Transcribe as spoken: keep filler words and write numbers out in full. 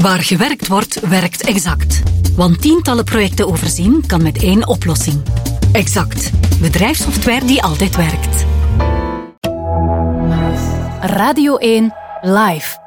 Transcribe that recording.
Waar gewerkt wordt, werkt Exact. Want tientallen projecten overzien kan met één oplossing. Exact. Bedrijfssoftware die altijd werkt. Radio één Live.